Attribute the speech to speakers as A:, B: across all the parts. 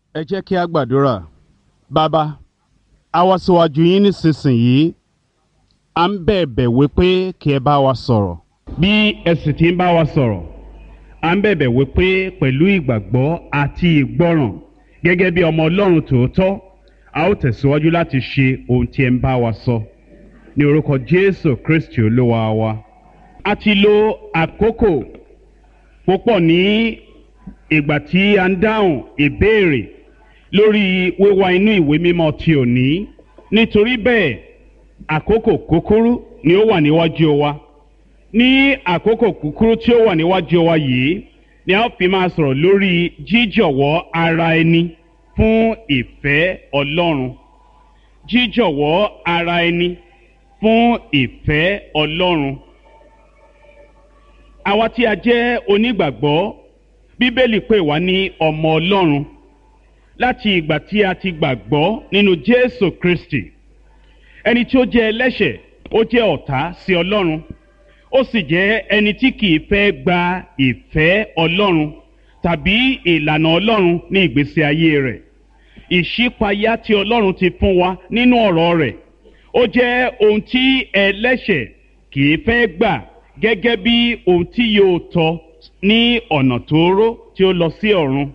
A: Ẹ jẹ́ kí a gbàdúrà. Bàbá, a wá síwájú yín nísinsìnyí. À ń bẹ̀bẹ̀ wípé kí ẹ bá wa sọ̀rọ̀. Bí ẹ sì ti ń bá wa sọ̀rọ̀, à ń bẹ̀bẹ̀ wípé pẹ̀lú ìgbàgbọ́ àti ìgbọ́ràn gẹ́gẹ́ bí ọmọ Ọlọ́run tòótọ́, a ó tẹ̀síwájú láti ṣe ohun tí ẹ ń bá wa sọ. Ní orúkọ Jésù Kristi Olúwa wa. A ti lo àkókò púpọ̀ ní ìgbà tí a ń dáhùn ìbéèrè lórí wíwá inú ìwé mímọ́ ti òní. Nítorí bẹ́ẹ̀, àkókò kúkúrú ni ó wà níwájú wa. Ní àkókò kúkúrú tí ó wà níwájú wa yìí ni a ó fi máa sọ̀rọ̀ lórí jíjọ̀wọ́ ara ẹni fún ìfẹ́ Ọlọ́run. Jíjọ̀wọ́ ara ẹni fún ìfẹ́ Ọlọ́run. Àwa tí a jẹ́ onígbàgbọ́, Bíbélì pè wá ní ọmọ Ọlọ́run láti ìgbà tí a ti gbàgbọ́ nínú Jésù Kristi. Ẹni tí ó jẹ́ ẹlẹ́ṣẹ̀, ó jẹ́ ọ̀tá sí Ọlọ́run. Ó sì jẹ́ ẹni tí kìí fẹ́ gba ìfẹ́ Ọlọ́run tàbí ìlànà Ọlọ́run ní ìgbésí ayé rẹ̀. Ìṣípayá tí Ọlọ́run ti fún wa nínú ọ̀rọ̀ rẹ̀, ó jẹ́ ohun tí ẹlẹ́ṣẹ̀ kìí fẹ́ gbà gẹ́gẹ́ bí ohun tí yóò tọ́ ní ọ̀nà tóóró tí ó lọ sí ọ̀run.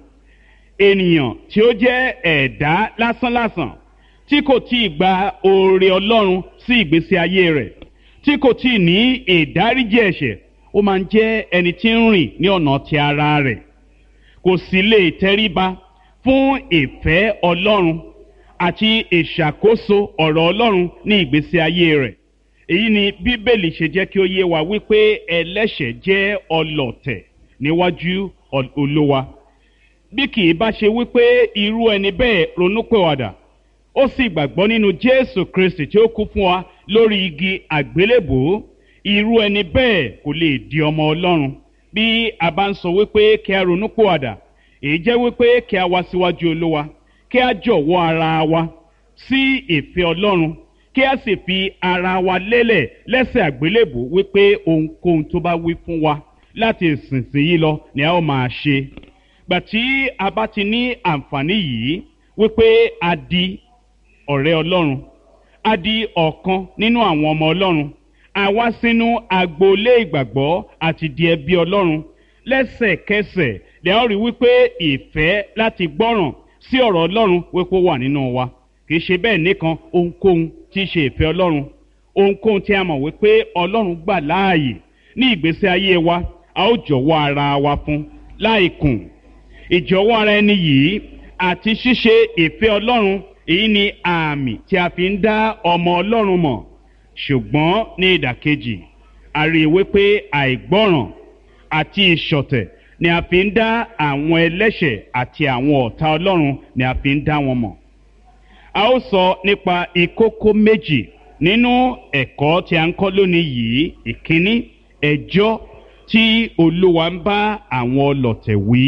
A: Ènìyàn tí ó jẹ́ ẹ̀dá lásánlàsàn tí kò tíì gba oore Ọlọ́run sí ìgbésí ayé rẹ̀, tí kò tíì ní ìdáríjì ẹ̀ṣẹ̀, ó máa ń jẹ́ ẹni tí ń rìn ní ọ̀nà ti ara rẹ̀. Kò sì lè tẹríba fún ìfẹ́ Ọlọ́run àti ìṣàkóso ọ̀rọ̀ Ọlọ́run ní ìgbésí ayé rẹ̀. Èyí ni Bíbélì ṣe jẹ́ kí ó yé wa wípé ẹlẹ́ṣẹ̀ jẹ́ ọlọ̀tẹ̀ níwájú Olúwa. Bí kì í bá ṣe wípé irú ẹni bẹ́ẹ̀ ronúpìwàdà, ó sì gbàgbọ́ nínú Jésù Kristi tí ó kú fún wa lórí igi àgbélébùú, irú ẹni bẹ́ẹ̀ kò lè di ọmọ Ọlọ́run. Bí a bá ń sọ wípé kí a ronúpìwàdà, èyí jẹ́ wípé kí a wá síwájú Olúwa, kí a jọ̀wọ́ ara wa sí ìfẹ́ Ọlọ́run, kí a sì fi ara wa lélẹ̀ lẹ́sẹ̀ àgbélébùú wípé ohunkóhun tó bá wí fún wa láti ìsinsìnyí lọ ni a ó máa ṣe. Gbà tí a bá ti ní àǹfààní yìí wípé a di ọ̀rẹ́ Ọlọ́run, a di ọ̀kan nínú àwọn ọmọ Ọlọ́run, a wá sínú agboolé ìgbàgbọ́ àti di ẹbí Ọlọ́run, lẹ́sẹ̀kẹsẹ̀ lẹ́ ó rí wípé ìfẹ́ láti gbọ́ràn sí ọ̀rọ̀ Ọlọ́run wípé ó wà nínú wa. Kì í ṣe bẹ́ẹ̀ nìkan, ohunkóhun tí í ṣe ìfẹ́ Ọlọ́run, ohunkóhun tí a mọ̀ wípé Ọlọ́run gbà láàyè ní ìgbésí ayé wa, a ó jọ̀wọ́ ara wa fún láìkùn. Ìjọ̀wọ́ ara ẹni yìí àti ṣíṣe ìfẹ́ Ọlọ́run, èyí ni àmì tí a fi ń dá ọmọ Ọlọ́run mọ̀. Ṣùgbọ́n ní ìdàkejì, a rí i wípé àìgbọ́ràn àti ìṣọ̀tẹ̀ ni a fi ń dá àwọn ẹlẹ́ṣẹ̀ àti àwọn ọ̀tá Ọlọ́run ni a fi ń dá wọn mọ̀. A ó sọ nípa ìkókó méjì nínú ẹ̀kọ́ tí a ń kọ́ lónìí yìí. Ìkíní, ẹjọ́ tí Olúwa ń bá àwọn ọlọ̀tẹ̀ wí.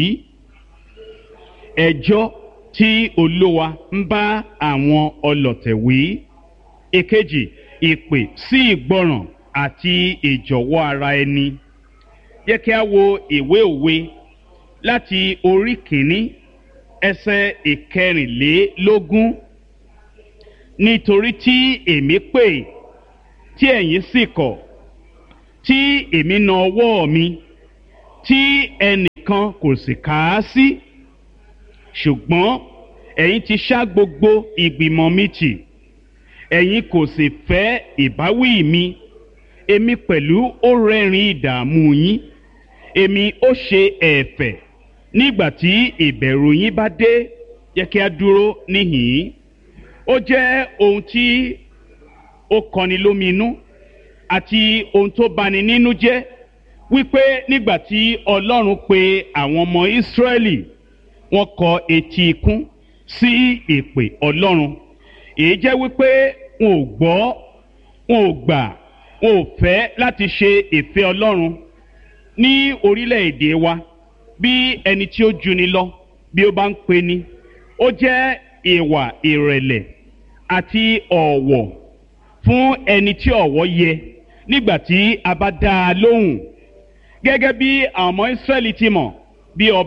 A: Ẹjọ́ tí Olúwa ń bá àwọn ọlọ̀tẹ̀ wí. Ìkejì, ìpè sí ìgbọràn àti ìjọ̀wọ́ ara ẹni. Jẹ́ kí a wo ìwé Òwe láti orí kìíní ẹsẹ̀ ìkẹrìnlélógún. Nítorí tí èmi pè, tí ẹ̀yin sì kọ̀, tí èmi na ọwọ́ mi, tí ẹnìkan kò sì kà á sí. Ṣùgbọ́n ẹ̀yin ti ṣá gbogbo ìgbìmọ̀ mi tì, ẹ̀yin kò sì fẹ́ ìbáwí mi. Èmi pẹ̀lú ó rẹ́rìn ìdààmú yín, èmi ó ṣe ẹ̀fẹ̀ nígbà tí ìbẹ̀rù yín bá dé. Jẹ́ kí a dúró níhìn-ín. Ó jẹ́ ohun tí ó kọni lóminú àti ohun tó bani nínú jẹ́ wípé nígbà tí Ọlọ́run pe àwọn ọmọ Ísírẹ́lì, wọ́n kọ etí ikún sí ìpè Ọlọ́run. Èyí jẹ́ wípé wọn ò gbọ́, wọn ò gbà, wọn ò fẹ́ láti ṣe ìfẹ́ Ọlọ́run. Ní orílẹ̀-èdè wa, bí ẹni tí ó juni lọ bí ó bá ń pe ni, ó jẹ́ ìwà ìrẹ̀lẹ̀ àti ọ̀wọ̀ fún ẹni tí ọ̀wọ̀ yẹ nígbà tí a bá dá a lóhùn. Gẹ́gẹ́ bí àwọn ọmọ Ísírẹ́lì ti mọ̀ bí ọba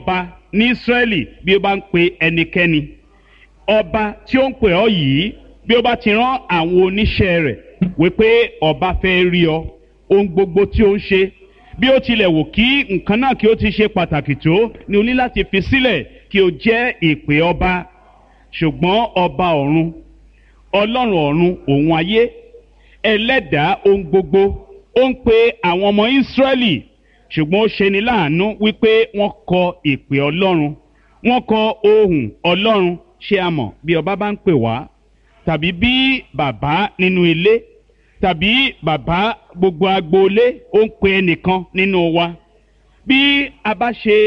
A: ní Ísírẹ́lì bí ó bá ń pe ẹnikẹ́ni, ọba tí ó ń pè ọ́ yìí bí ó bá ti rán àwọn oníṣẹ́ rẹ̀ wípé ọba fẹ́ rí ọ, ohun gbogbo tí ó ń ṣe bí ó tilẹ̀ wò kí nǹkan náà kí ó ti ṣe pàtàkì tó, ni o ní láti fi sílẹ̀ kí o jẹ́ ìpè ọba. Ṣùgbọ́n ọba ọ̀run, ọlọ́run ọ̀run òun ayé, ẹlẹ́dàá ohun gbogbo, ó ń pe àwọn ọmọ Ísírẹ́lì, ṣùgbọ́n ó ṣeni láàánú wípé wọ́n kọ ìpè Ọlọ́run, wọ́n kọ ohùn Ọlọ́run. Ṣé a mọ̀ bí ọba bá ń pè wá, tàbí bí bàbá nínú ilé, tàbí bàbá gbogbo agboolé ó ń pe ẹnìkan nínú wa, bí a bá ṣe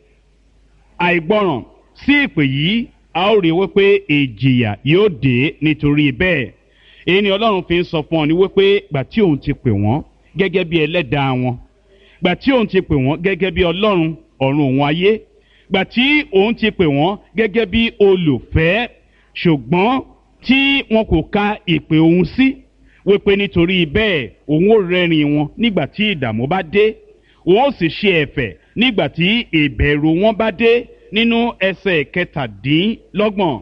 A: àìgbọràn sí ìpè yìí, a ó rí wípé ìjìyà yóò dé nítorí bẹ́ẹ̀. Èyí ni Ọlọ́run fi ń sọ fún ọ ní wípé gbà tí òun ti pè wọ́n gẹ́gẹ́ bí ẹlẹ́dàá wọn, gbà tí òun ti pè wọ́n gẹ́gẹ́ bí Ọlọ́run ọ̀run òun ayé, gbà tí òun ti pè wọ́n gẹ́gẹ́ bí olùfẹ́, ṣùgbọ́n tí wọn kò ka ìpè òun sí, wípé nítorí bẹ́ẹ̀ òun ó rẹ́rìn wọn nígbà tí ìdààmú bá dé, òun ó sì ṣe ẹ̀fẹ̀ nígbà tí ìbẹ̀rù wọn bá dé. Nínú ẹsẹ̀ 17,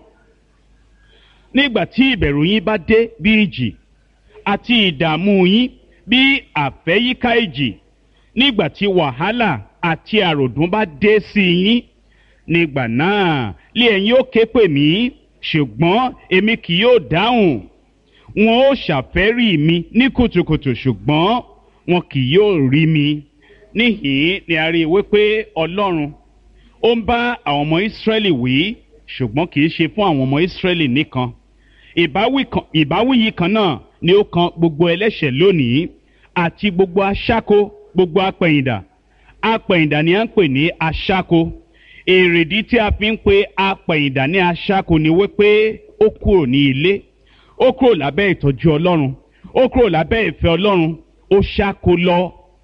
A: nígbà tí ìbẹ̀rù yín bá dé bí ìjì àti ìdààmú yín bí àfẹ́yíká ìjì, nígbà tí wàhálà àti àròdùn bá dé sí yín, nígbà náà lé ẹ̀yin ó ké pè mí, ṣùgbọ́n èmi kì yóò dáhùn. Wọn ó ṣàfẹ́rí mi ní kùtùkùtù, ṣùgbọ́n wọn kì yóò rí mi. Níhìn ni a rí i wípé Ọlọ́run ó ń bá àwọn ọmọ Ísírẹ́lì wí, ṣùgbọ́n kì í ṣe fún àwọn ọmọ Ísírẹ́lì nìkan. Ìbáwí yìí kan náà ni ó kan gbogbo ẹlẹ́ṣẹ̀ lónìí, àti gbogbo aṣáko, gbogbo apẹ̀yìndà. Apẹ̀yìndà ni à ń pè ní aṣáko. Èrèdí tí a fi ń pe apẹ̀yìndà ní aṣáko ni wípé ó kúrò ní ilé, ó kúrò lábẹ́ ìtọ́jú Ọlọ́run, ó kúrò lábẹ́ ìfẹ́ Ọlọ́run, ó ṣáko lọ.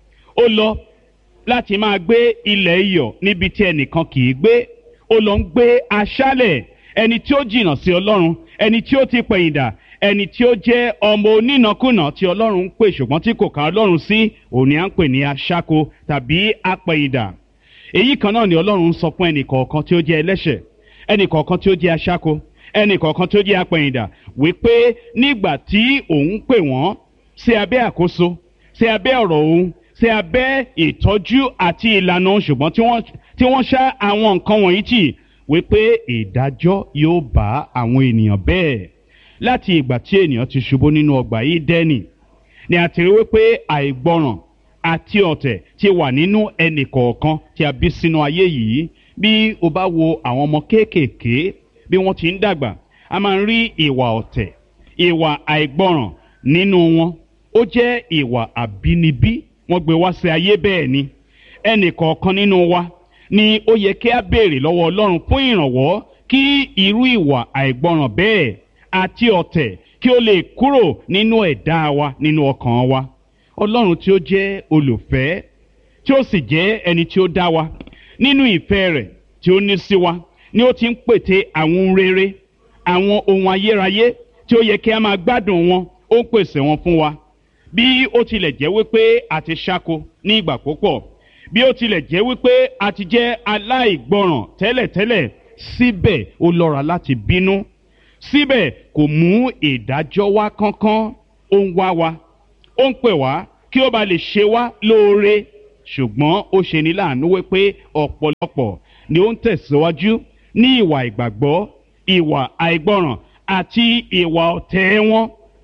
A: Ó lọ láti máa gbé ilẹ̀ iyọ̀ níbi tí ẹnìkan kì í gbé. Ó lọ ń gbé aṣálẹ̀. Ẹni tí ó jìnnà sí Ọlọ́run, ẹni tí ó ti pẹ̀yìndà, ẹni tí ó jẹ́ ọmọ onínàkúnà tí Ọlọ́run ń pè ṣùgbọ́n tí kò ká Ọlọ́run sí, òun ni à ń pè ní aṣáko tàbí apẹ̀yìndà. Èyí kan náà ni Ọlọ́run ń sọ fún ẹnì kọ̀ọ̀kan tí ó jẹ́ ẹlẹ́ṣẹ̀, ẹnì kọ̀ọ̀kan tí ó jẹ́ aṣáko, ẹnì kọ̀ọ̀kan tí ó jẹ́ apẹ̀yìndà, wípé nígbà tí òun pè wọ́n sí abẹ́ àkóso, sí abẹ́ ọ̀rọ̀ òun, sí abẹ́ ìtọ́jú àti ìlànà, ṣùgbọ́n tí wọ́n ṣá àwọn nǹkan wọ̀nyí tì, wípé ìdájọ́ yóò bá àwọn ènìyàn bẹ́ẹ̀. Láti ìgbà tí ènìyàn ti ṣubú nínú ọgbà Édẹ́nì ni a ti rí wípé àìgbọràn àti ọ̀tẹ̀ ti wà nínú ẹnì kọ̀ọ̀kan tí a bí sínú ayé yìí. Bí o bá wo àwọn ọmọ kéékèèké bí wọ́n ti ń dàgbà, a máa ń rí ìwà ọ̀tẹ̀, ìwà àìgbọràn nínú wọn. Ó jẹ́ ìwà àbínibí, wọ́n gbé wá sí ayé bẹ́ẹ̀ ni. Ẹnì kọ̀ọ̀kan nínú wa ni ó yẹ kí a béèrè lọ́wọ́ Ọlọ́run fún ìrànwọ́ kí irú ìwà àìgbọràn bẹ́ẹ̀ àti ọ̀tẹ̀ kí ó lè kúrò nínú ẹ̀dá wa, nínú ọkàn wa. Ọlọ́run tí ó jẹ́ olùfẹ́, tí ó sì jẹ́ ẹni tí ó dá wa, nínú ìfẹ́ rẹ̀ tí ó ní sí wa ni ó ti ń pète àwọn ohun rere, àwọn ohun ayérayé tí ó yẹ kí a máa gbádùn wọn, ó ń pèsè wọn fún wa. Bí ó tilẹ̀ jẹ́ wípé a ti ṣáko ní ìgbà púpọ̀, bí ó tilẹ̀ jẹ́ wípé a ti jẹ́ aláìgbọràn tẹ́lẹ̀tẹ́lẹ̀, síbẹ̀ ó lọ́ra láti bínú, síbẹ̀ kò mú ìdájọ́ wá kánkán. Ó ń wá wa, ó ń pè wá kí ó ba lè ṣe wá lóore, ṣùgbọ́n ó ṣe ní láàánú wípé ọ̀pọ̀lọpọ̀ ni ó ń tẹ̀síwájú ní ìwà ìgbàgbọ́, ìwà àìgbọràn àti ìwà ọ̀tẹ̀ wọn.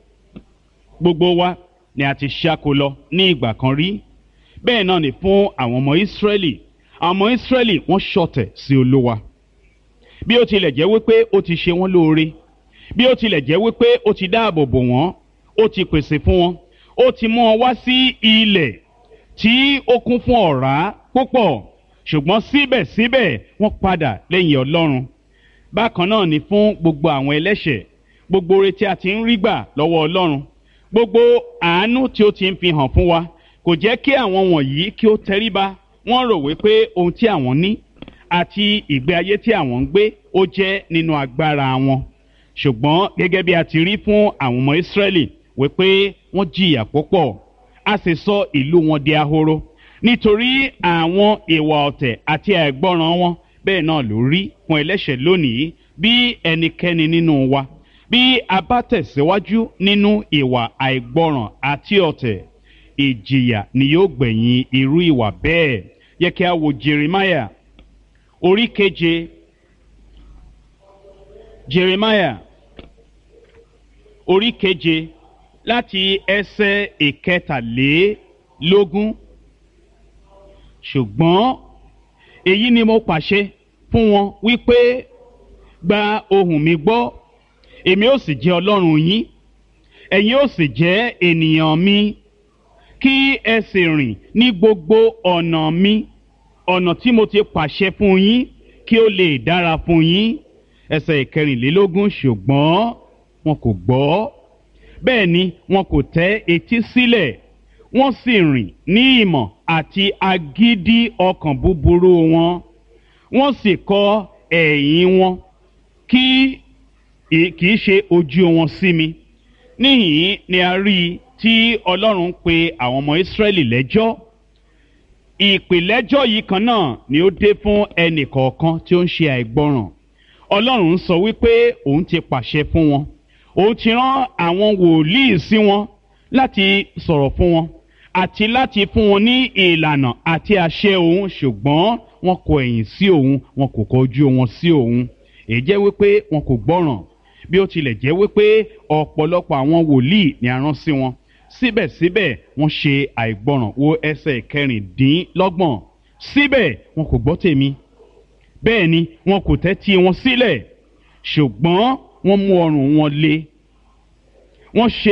A: Gbogbo wa ni a ti ṣáko lọ ní ìgbà kan rí. Bẹ́ẹ̀ náà ni fún àwọn ọmọ Ísírẹ́lì. Àwọn ọmọ Ísírẹ́lì wọ́n ṣọ̀tẹ̀ sí Olúwa. Bí ó tilẹ̀ jẹ́ wípé ó ti ṣe wọ́n lóore, bí ó tilẹ̀ jẹ́ wípé ó ti dáàbò bò wọ́n, ó ti pèsè fún wọn, ó ti mú wọn wá sí ilẹ̀ tí ó kún fún ọ̀rá púpọ̀, ṣùgbọ́n síbẹ̀síbẹ̀ wọ́n padà lẹ́yìn Ọlọ́run. Bákan náà ni fún gbogbo àwọn ẹlẹ́ṣẹ̀. Gbogbo oore tí a ti ń rí gbà lọ́wọ́ Ọlọ́run, gbogbo àánú tí ó ti ń fi hàn fún wa, kò jẹ́ kí àwọn wọ̀nyí kí ó tẹríba. Wọ́n rò wípé ohun tí àwọn ní àti ìgbé ayé tí àwọn ń gbé ó jẹ́ nínú agbára wọn. Ṣùgbọ́n gẹ́gẹ́ bí a ti rí fún àwọn ọmọ Ísírẹ́lì wípé wọ́n jìyà púpọ̀, a sì sọ ìlú wọn di ahoro nítorí àwọn ìwà ọ̀tẹ̀ àti àìgbọràn wọn. bẹ́ẹ̀ náà ló rí fún ẹlẹ́ṣẹ̀ lónìí. Bí ẹnikẹ́ni nínú wa bí a bá tẹ̀síwájú nínú ìwà àìgbọràn àti ọ̀tẹ̀, ìjìyà ni yóò gbẹ̀yìn irú ìwà bẹ́ẹ̀. Yẹ kí a wo Jeremiah orí keje. Jeremiah orí keje láti ẹsẹ̀ ìkẹtàlélógún. Ṣùgbọ́n èyí ni mo pàṣẹ fún wọn wípé, gba ohùn mi gbọ́, èmi ó sì jẹ́ Ọlọ́run yín, ẹ̀yin ó sì jẹ́ ènìyàn mi. Kí ẹ sì rìn ní gbogbo ọ̀nà mi, ọ̀nà tí mo ti pàṣẹ fún yín, kí ó lè dára fún yín. Ẹsẹ̀ ìkẹrìnlélógún. Ṣùgbọ́n wọn kò gbọ́, bẹ́ẹ̀ ni wọn kò tẹ́ etí sílẹ̀, wọ́n sì rìn ní ìmọ̀ àti agídí ọkàn búburú wọn, wọ́n sì kọ ẹ̀yìn wọn kì í ṣe ojú wọn sí mi. Níhìn ni a rí i tí Ọlọ́run pe àwọn ọmọ Ísírẹ́lì lẹ́jọ́. Ìpìlẹ́jọ́ yìí kan náà ni ó dé fún ẹnì kọ̀ọ̀kan tí ó ń ṣe àìgbọràn. Ọlọ́run ń sọ wípé òun ti pàṣẹ fún wọn, òun ti rán àwọn wòlíì sí wọn láti sọ̀rọ̀ fún wọn àti láti fún wọn ní ìlànà àti àṣẹ òun, ṣùgbọ́n wọn kọ ẹ̀yìn sí òun, wọn kò kọjú wọn sí òun. Èyí jẹ́ wípé wọn kò gbọ́ràn, bí ó tilẹ̀ jẹ́ wípé ọ̀pọ̀lọpọ̀ àwọn wòlíì ni a rán sí wọn. Síbẹ̀síbẹ̀ wọ́n ṣe àìgbọràn. Wo ẹsẹ̀ kẹrìndínlọ́gbọ̀n. Síbẹ̀ wọn kò gbọ́ tèmi, bẹ́ẹ̀ ni wọn kò tẹ́tí wọn sílẹ̀, ṣùgbọ́n wọ́n mú ọrùn wọn le. Wọ́n ṣe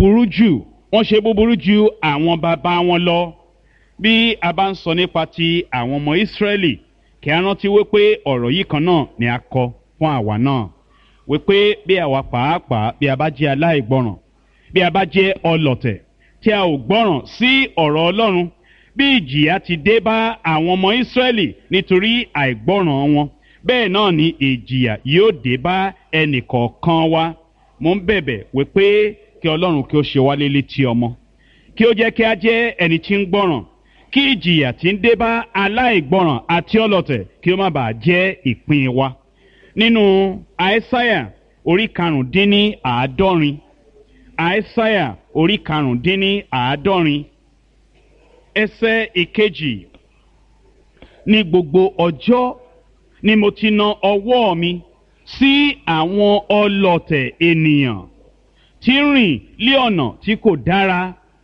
A: búburú jù àwọn bàbá wọn lọ. Bí a bá ń sọ nípa ti àwọn ọmọ Ísírẹ́lì, kí a rántí wípé ọ̀rọ̀ yìí kan náà ni a kọ fún àwa náà, wípé bí àwa pàápàá bí a bá jẹ́ aláìgbọràn, bí a bá jẹ́ ọlọ̀tẹ̀ tí a ò gbọ́ràn sí ọ̀rọ̀ Ọlọ́run, bí ìjìyà ti dé bá àwọn ọmọ Ísírẹ́lì nítorí àìgbọ́ràn wọn, bẹ́ẹ̀ náà ni ìjìyà yóò dé bá ẹnìkọ̀ọ̀kan wa. Mo ń bẹ̀bẹ̀ wípé kí Ọlọ́run kí ó ṣe wá létí ọmọ, kí ó jẹ́ kí a jẹ́ ẹni tí ń gbọ́ràn, kí ìjìyà tí ń dé bá aláìgbọ́ràn àti ọlọ̀tẹ̀ kí ó má bàa jẹ́ ìpín wa. Nínú Àìsáyà orí karùndínláàádọ́rin, Àìsáyà orí karùndínláàádọ́rin ẹsẹ̀ ìkejì. Ní gbogbo ọjọ́ ni mo ti na ọwọ́ mi sí àwọn ọlọ̀tẹ̀ ènìyàn tí ń rìn lé ọ̀nà tí kò dára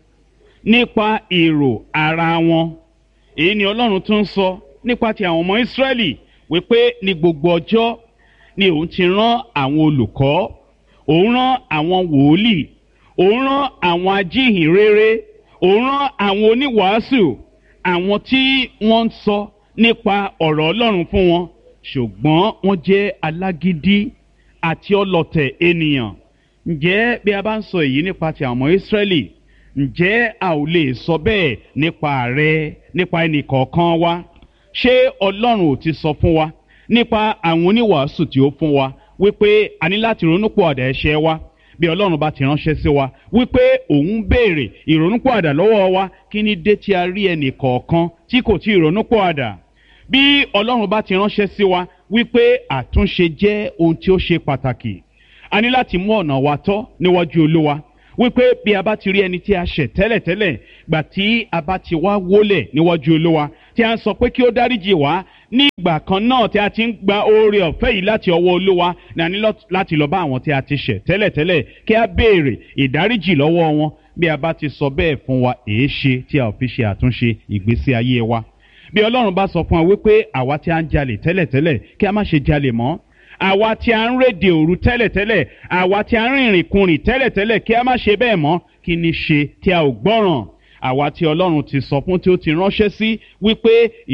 A: nípa èrò ara wọn. Èyí ni Ọlọ́run tún sọ nípa ti àwọn ọmọ Ísírẹ́lì, wípé ní gbogbo ọjọ́ ni òun ti rán àwọn olùkọ́, òun rán àwọn wòlíì, òun rán àwọn ajíhìnrere, òun rán àwọn oníwàásù, àwọn tí wọ́n ń sọ nípa ọ̀rọ̀ Ọlọ́run fún wọn, ṣùgbọ́n wọ́n jẹ́ alágídí àti ọlọ̀tẹ̀ ènìyàn. Ǹjẹ́ bí a bá ń sọ èyí nípa ti àwọn ọmọ Ísírẹ́lì, ǹjẹ́ a ò lè sọ bẹ́ẹ̀ nípa rẹ, nípa ẹnì kọ̀ọ̀kan wa? Ṣé Ọlọ́run ò ti sọ fún wa nípa àwọn oníwàásù tí ó fún wa wípé a ní láti ronúpìwàdà ẹ̀ṣẹ̀ wa? Bí Ọlọ́run bá ti ránṣẹ́ sí wa wípé òun béèrè ìrònúpìwàdà lọ́wọ́ wa, kí ni dé tí a rí ẹnì kọ̀ọ̀kan tí kò tí ì ronúpìwàdà? Bí Ọlọ́run bá ti ránṣẹ́ sí wa wípé àtúnṣe jẹ́ ohun tí ó ṣe pàtàkì, a ní láti mú ọ̀nà wa tọ́ níwájú Olúwa, wípé bí a bá ti rí ẹni tí a ṣẹ̀ tẹ́lẹ̀tẹ́lẹ̀, gbà tí a bá ti wá wólẹ̀ níwájú Olúwa tí a ń sọ pé kí ó dáríjì wá, ní ìgbà kan náà tí a ti ń gba oore ọ̀fẹ́ yìí láti ọwọ́ Olúwa, ní a ní láti lọ bá àwọn tí a ti ṣẹ̀ tẹ́lẹ̀tẹ́lẹ̀ kí a béèrè ìdáríjì lọ́wọ́ wọn. Bí a bá ti sọ bẹ́ẹ̀ fún wa, èé ṣe tí a ò fi ṣe àtúnṣe ìgbésí ayé wa? Bí Ọlọ́run bá sọ fún wa wípé àwa tí a ń jalè tẹ́lẹ̀tẹ́lẹ̀ kí a má ṣe jalè mọ́, àwa tí a ń rédè òru tẹ́lẹ̀tẹ́lẹ̀, àwa tí a ń rìnrìn kurìn tẹ́lẹ̀tẹ́lẹ̀ kí a má ṣe bẹ́ẹ̀ mọ́, kí ni ṣe tí a ò gbọ́ràn? Àwa tí Ọlọ́run ti sọ fún, tí ó ti ránṣẹ́ sí wípé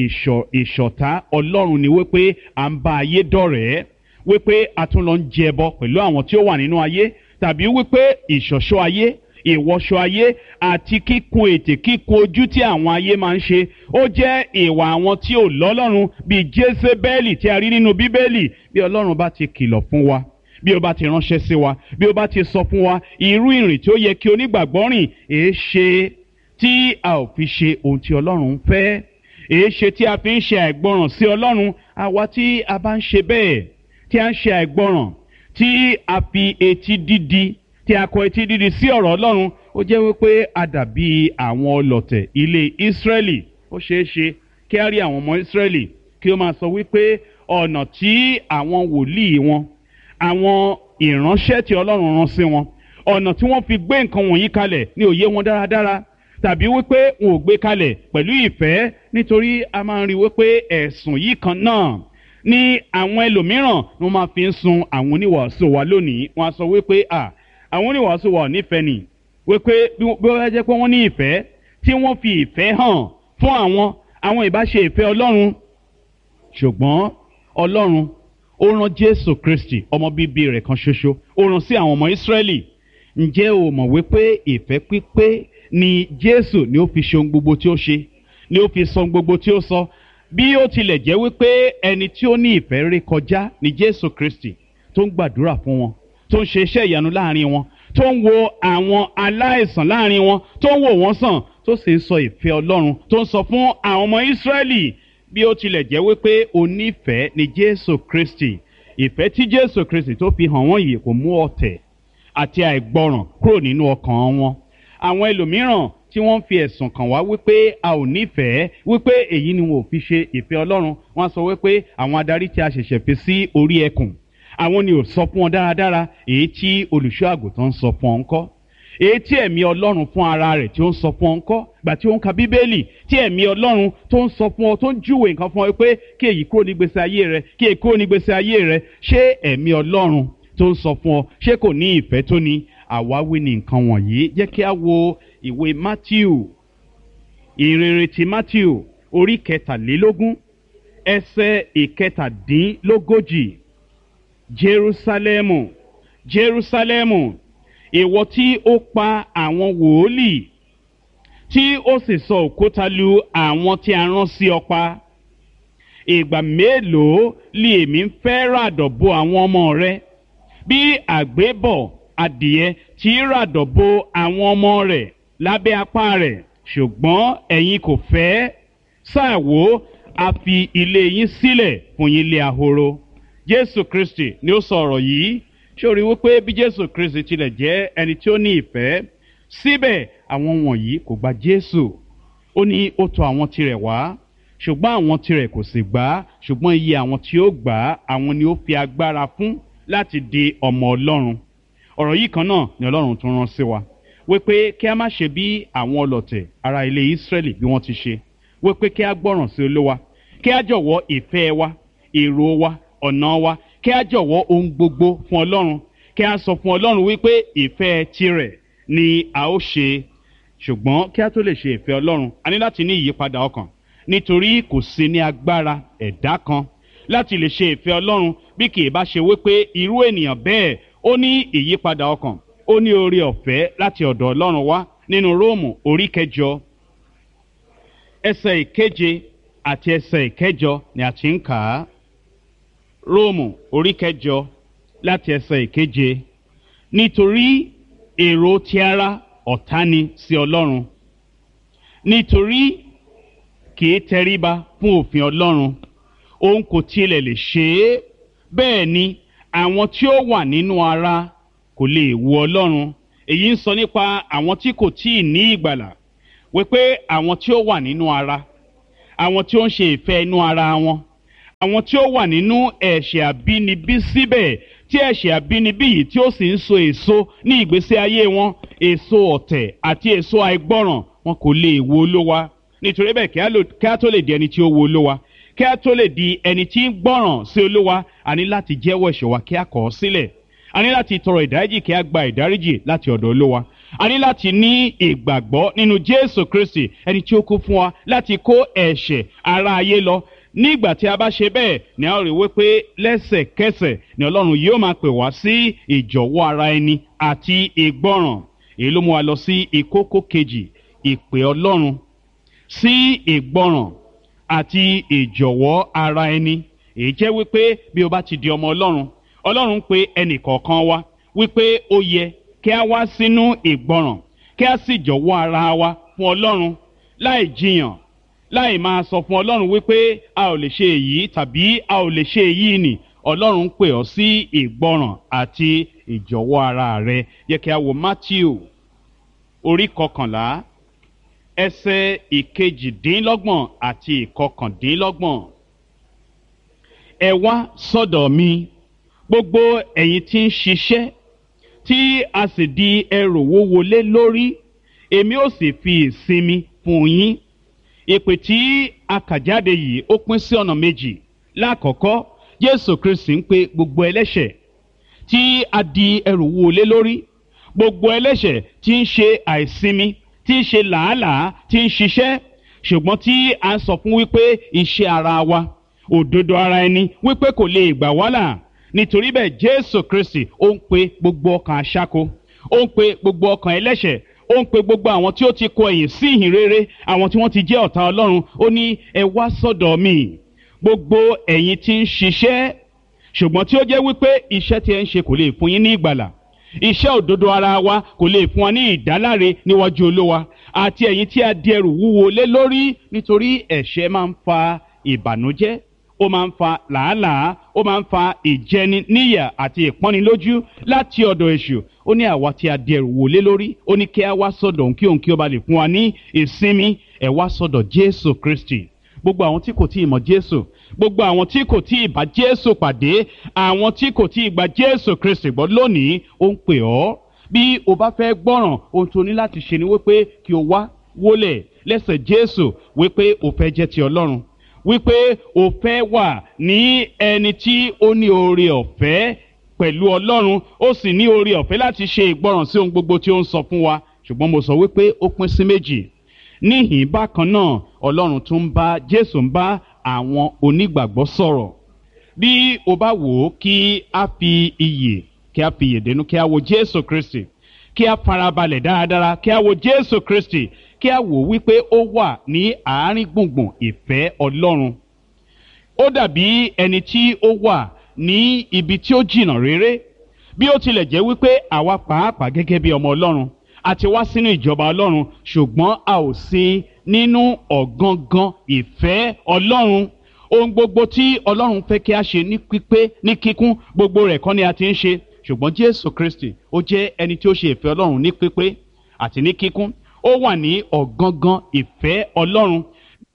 A: ìṣọ̀tá Ọlọ́run ni wípé à ń bá ayé dọ̀rẹ́, wípé a tún lọ ń jẹbọ pẹ̀lú àwọn tí ó wà nínú ayé, tàbí wípé ìṣọ̀ṣọ́ ayé, ìwọṣọ ayé àti kíkun ètè, kíkun ojú tí àwọn ayé máa ń ṣe, ó jẹ́ ìwà àwọn tí ò lọ́lọ́run, bíi Jésébẹ́lì tí a rí nínú Bíbélì. Bí Ọlọ́run bá ti kìlọ̀ fún wa, bí ó bá ti ránṣẹ́ sí wa, bí ó bá ti sọ fún wa irú ìrìn tí ó yẹ kí onígbàgbọ́ rìn, èé ṣe tí a ò fi ṣe ohun tí Ọlọ́run ń fẹ́? èé ṣe tí a fi ń ṣe àìgbọràn sí Ọlọ́run? Àwa tí a bá ń ṣe bẹ́ẹ̀, tí a ń ṣe àìgbọràn, tí a fi etí dídi, tí a kọ etí dídi sí ọ̀rọ̀ Ọlọ́run, ó jẹ́ wípé a dàbí àwọn ọlọ̀tẹ̀ ilé Ísírẹ́lì. Ó ṣeé ṣe kí a rí àwọn ọmọ Ísírẹ́lì kí ó máa sọ wípé ọ̀nà tí àwọn wòlíì wọn, àwọn ìránṣẹ́ tí Ọlọ́run rán sí wọn, ọ̀nà tí wọ́n fi gbé nǹkan wọ̀nyí kalẹ̀ ní òye wọn dáradára, tàbí wípé wọn ò gbé kalẹ̀ pẹ̀lú ìfẹ́. Nítorí a máa ń rí wípé ẹ̀sùn yìí kan náà ni àwọn ẹlòmíràn ni wọ́n máa fi ń sun àwọn oníwàásù wa lónìí. Wọ́n á sọ wípé àwọn oníwàásù wa ò nífẹ̀ẹ́ nì, wípé bí wọ́n jẹ́ pé wọ́n ní ìfẹ́, tí wọ́n fi ìfẹ́ hàn fún àwọn ìbá ṣe ìfẹ́ Ọlọ́run. Ṣùgbọ́n Ọlọ́run ó rán Jésù Kristi ọmọ bíbí rẹ̀ kan ṣoṣo, ó rán sí àwọn ọmọ Ísírẹ́lì. Ǹjẹ́ o mọ̀ wípé ìfẹ́ pípé ni Jésù ni ó fi ṣe ohun gbogbo tí ó ṣe, ni ó fi sọ ohun gbogbo tí ó sọ? Bí ó tilẹ̀ jẹ́ wípé ẹni tí ó ní ìfẹ́ ré kọjá ni Jésù Kristi, tó ń gbàdúrà fún wọn, tó ń ṣe iṣẹ́ ìyanu láàrin wọn, tó ń wo àwọn aláìsàn láàrin wọn, tó ń wò wọ́n sàn, tó sì ń sọ ìfẹ́ Ọlọ́run, tó ń sọ fún àwọn ọmọ Ísírẹ́lì. Bí ó tilẹ̀ jẹ́ wípé onífẹ̀ẹ́ ni Jésù Kristi, ìfẹ́ tí Jésù Kristi tó fi hàn wọ́n yìí kò mú ọ̀tẹ̀ àti àìgbọràn kúrò nínú ọkàn wọn. Àwọn ẹlòmíràn tí wọ́n fi ẹ̀sùn kàn wá wípé a ò nífẹ̀ẹ́, wípé èyí ni wọn ò fi ṣe ìfẹ́ Ọlọ́run, wọ́n á sọ wípé àwọn adarí tí a ṣẹ̀ṣẹ̀ fi sí orí ẹkùn, àwọn ni ò sọ fún wọn dáradára èyí tí olùṣọ́ àgùntàn ń sọ fún ọ ńkọ́? Èyí tí ẹ̀mí Ọlọ́run fún ara rẹ̀ tí ó ń sọ fún ọ ńkọ́? Gbà tí ó ń ka Bíbélì, tí ẹ̀mí Ọlọ́run tó ń sọ fún ọ, tó ń júwe nǹkan fún ọ pé kí èyí kúrò ní gbèsè ayé rẹ, kí èyí kúrò ní gbèsè ayé rẹ, ṣé ẹ̀mí Ọlọ́run tó ń sọ fún ọ ṣé kò ní ìfẹ́ tó ní? Àwáwí ni nǹkan wọ̀nyí. Jẹ́ kí a wo ìwé Mátíù, ìrere ti Mátíù orí 23 ẹsẹ̀ 17. Jerúsálẹ́mù, Jerúsálẹ́mù, ìwọ tí ó pa àwọn wòólì, tí ó sì sọ òkúta lu àwọn tí a rán sí ọ pa. Ìgbà mélòó li èmi ń fẹ́ ràdọ̀ bo àwọn ọmọ rẹ, bí àgbébọ̀ adìẹ tí ràdọ̀ bo àwọn ọmọ rẹ̀ lábẹ́ apá rẹ̀, ṣùgbọ́n ẹ̀yin kò fẹ́. Sáà wò, a fi ilé yín sílẹ̀ fún yín lé ahoro. Jésù Kristi ni ó sọ ọ̀rọ̀ yìí. Ṣé o rí wípé bí Jésù Kristi tilẹ̀ jẹ́ ẹni tí ó ní ìfẹ́, síbẹ̀ àwọn wọ̀nyí kò gba Jésù. Ó ní ó tọ̀ àwọn tirẹ̀ wá, ṣùgbọ́n àwọn tirẹ̀ kò sì gbà á. Ṣùgbọ́n iye àwọn tí ó gbà á, àwọn ni ó fi agbára fún láti di ọmọ Ọlọ́run. Ọ̀rọ̀ yìí kan náà ni Ọlọ́run tún rán sí wa, wípé kí a má ṣe bí àwọn ọlọ̀tẹ̀ ará ilé Ísírẹ́lì bí wọ́n ti ṣe, wípé kí a gbọ́ràn sí Olúwa, kí a jọ̀wọ́ ìfẹ́ wa, èrò wa, ọ̀nà wa, kí a jọ̀wọ́ ohun gbogbo fún Ọlọ́run, kí a sọ fún Ọlọ́run wípé ìfẹ́ tirẹ̀ ni a ó ṣe. Ṣùgbọ́n kí a tó lè ṣe ìfẹ́ Ọlọ́run, a ní láti ní ìyípadà ọkàn, nítorí kò sí ní agbára ẹ̀dá kan láti lè ṣe ìfẹ́ Ọlọ́run bí kì í bá ṣe wípé irú ènìyàn bẹ́ẹ̀ ó ní ìyípadà ọkàn, ó ní oore ọ̀fẹ́ láti ọ̀dọ̀ Ọlọ́run wá. Nínú Róòmù orí 8 ẹsẹ̀ 7 àti ẹsẹ̀ 8 ni a ti ń kà á. Róòmù orí 8 láti ẹsẹ̀ 7. Nítorí èrò ti ara ọ̀tá ni sí Ọlọ́run, nítorí kì í tẹríba fún òfin Ọlọ́run, òun kò tilẹ̀ lè ṣe é. Bẹ́ẹ̀ ni àwọn tí ó wà nínú ara kò lè wo Ọlọ́run. Èyí ń sọ nípa àwọn tí kò tíì ní ìgbàlà, wípé àwọn tí ó wà nínú ara, àwọn tí ó ń ṣe ìfẹ́ inú ara wọn, àwọn tí ó wà nínú ẹ̀ṣẹ̀ àbínibí síbẹ̀, tí ẹ̀ṣẹ̀ àbínibí yìí tí ó sì ń so èso ní ìgbésí ayé wọn, èso ọ̀tẹ̀ àti èso àìgbọ́ràn, wọn kò lè wo Olúwa. Nítorí bẹ́ẹ̀ kí a tó lè di ẹni tí ó wo Olúwa, kí a tó lè di ẹni tí ń gbọ́ràn sí Olúwa, a ní láti jẹ́wọ́ ẹ̀ṣẹ̀ wa kí a kọ̀ ọ́ sílẹ̀. A ní láti tọrọ ìdáríjì kí a gba ìdáríjì láti ọ̀dọ̀ Olúwa. A ní láti ní ìgbàgbọ́ nínú Jésù Kristi, ẹni tí ó kú fún wa láti kó ẹ̀ṣẹ̀ ara ayé lọ. Nígbà tí a bá ṣe bẹ́ẹ̀ ni a ó rí wípé lẹ́sẹ̀kẹsẹ̀ ni Ọlọ́run yóò máa pè wá sí ìjọ̀wọ́ ara ẹni àti ìgbọ́ràn. Èyí ló mú wa lọ sí ìkókó kejì, ìpè Ọlọ́run sí ìgbọ́ràn àti ìjọ̀wọ́ ara ẹni. Èyí jẹ́ wípé bí o bá ti di ọmọ Ọlọ́run, Ọlọ́run pè ẹnì kọ̀ọ̀kan wa wípé ó yẹ kí a wá sínú ìgbọ́ràn, kí a sì jọ̀wọ́ ara wa fún Ọlọ́run, láì jiyàn, láì máa sọ fún ọlọ́run wípé a ò lè ṣe èyí tàbí a ò lè ṣe èyí nì. Ọlọ́run pè ọ́ sí ìgbọràn àti ìjọ̀wọ́ ara rẹ. Yẹ kí a wo Matthew orí 11 ẹsẹ̀ 28 àti 29. Ẹ wá sọ́dọ̀ mi gbogbo ẹ̀yin tí ń ṣiṣẹ́ tí a sì di ẹrù wúwo lé lórí, èmi ó sì fi ìsinmi fún yín. Ìpè tí a kà jáde yìí ó pín sí ọ̀nà méjì. Lákọ̀ọ́kọ́, Jésù Kristi ń pe gbogbo ẹlẹ́ṣẹ̀ tí a di ẹrù wúwo lé lórí, gbogbo ẹlẹ́ṣẹ̀ tí ń ṣe àìsinmi, tí ń ṣe làálàá, tí ń ṣiṣẹ́, ṣùgbọ́n tí a ń sọ fún wípé iṣẹ́ ara wa, òdodo ara ẹni wípé kò lè gbà wá là. Nítorí bẹ́ẹ̀ Jésù Kristi ó ń pe gbogbo ọkàn aṣáko, ó ń pe gbogbo ọkàn ẹlẹ́ṣẹ̀, ó ń pe gbogbo àwọn tí ó ti kọ ẹ̀yìn sí ìhìn rere, àwọn tí wọ́n ti jẹ́ ọ̀tá Ọlọ́run. Ó ní ẹ wá sọ́dọ̀ mi gbogbo ẹ̀yin tí ń ṣiṣẹ́ ṣùgbọ́n tí ó jẹ́ wípé iṣẹ́ tí ẹ ń ṣe kò lè fún yín ní ìgbàlà, iṣẹ́ òdodo ara wa kò lè fún wa ní ìdáláre níwájú Olúwa, àti ẹ̀yin tí a di ẹrù wúwo lé lórí. Nítorí ẹ̀ṣẹ̀ máa ń fa ìbànújẹ́, ó máa ń fa làálàá, ó máa ń fa ìjẹni níyà àti ìpọ́nilójú láti ọ̀dọ̀ èṣù. Ó ní àwa tí a di ẹrù wúwo lé lórí, ó ní kí a wá sọ́dọ̀ òun kí òun kí ó ba lè fún wa ní ìsinmi. Ẹ wá sọ́dọ̀ Jésù Kristi. Gbogbo àwọn tí kò tí ì mọ̀ Jésù, gbogbo àwọn tí kò tí ì bá Jésù pàdé, àwọn tí kò tí ì gba Jésù Kristi gbọ́ lónìí, ó ń pè ọ́. Bí o bá fẹ́ gbọ́ràn, ohun tó ní láti ṣe ni wípé kí o wá wólẹ̀ lẹ́sẹ̀ Jésù, wípé o fẹ́ jẹ́ ti Ọlọ́run, wípé o fẹ́ wà ní ẹni tí ó ní oore ọ̀fẹ́ pẹ̀lú Ọlọ́run, ó sì ní oore ọ̀fẹ́ láti ṣe ìgbọràn sí ohun gbogbo tí ó ń sọ fún wa. Ṣùgbọ́n mo sọ wípé ó pín sí méjì. Níhìn bákan náà, Ọlọ́run tún ń bá Jésù ń bá àwọn onígbàgbọ́ sọ̀rọ̀. Bí o bá wò ó, kí a fi iyè dénú, kí a wo Jésù Kristi, kí a farabalẹ̀ dáradára, kí a wo Jésù Kristi, kí a wò wípé ó wà ní àárín gbùngbùn ìfẹ́ Ọlọ́run. Ó dàbí ẹni tí ó wà ní ibi tí ó jìnnà réré, bí ó tilẹ̀ jẹ́ wípé àwa pàápàá gẹ́gẹ́ bí ọmọ Ọlọ́run àti wá sínú ìjọba Ọlọ́run, ṣùgbọ́n a ò sí nínú ọ̀gangan ìfẹ́ Ọlọ́run. Ohun gbogbo tí Ọlọ́run fẹ́ kí a ṣe ní pípé, ní kíkún, gbogbo rẹ̀ kọ́ ni a ti ń ṣe. Ṣùgbọ́n Jésù Kristi ó jẹ́ ẹni tí ó ṣe ìfẹ́ Ọlọ́run ní pípé àti ní kíkún. Ó wà ní ọ̀gangan ìfẹ́ Ọlọ́run.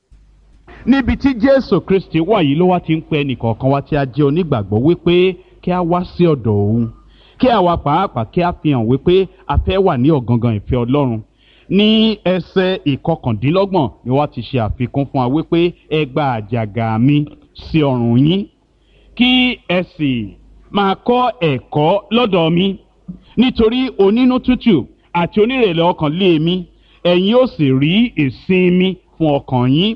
A: Níbi tí Jésù Kristi wà yìí ló wá ti ń pe ẹnìkọ̀ọ̀kan wa tí a jẹ́ onígbàgbọ́ wípé kí a wá sí ọ̀dọ̀ òun, kí àwa pàápàá kí a fi hàn wípé a fẹ́ wà ní ọ̀gangan ìfẹ́ Ọlọ́run. Ní ẹsẹ̀ 29 ni wọ́n ti ṣe àfikún fún wa wípé ẹ gba àjàgà mi sí ọrùn yín, kí ẹ sì máa kọ́ ẹ̀kọ́ lọ́dọ̀ mi, nítorí onínú tútù àti onírẹ̀lẹ̀ ọkàn lé mi, ẹ̀yin ó sì rí ìsinmi fún ọkàn yín.